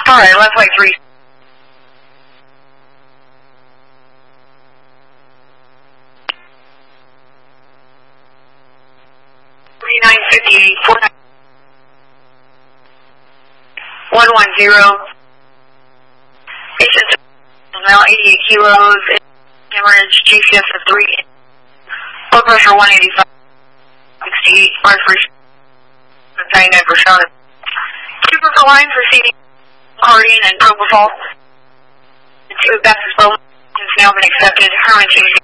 Alright, left leg 3. 3958, 110. Patient now 88 kilos, hemorrhage, GCS of 3, blood pressure 185, 68, heart rate 99%. Supersaline for CD, Cardian, and propofol. The two Baptist has now been accepted. Herman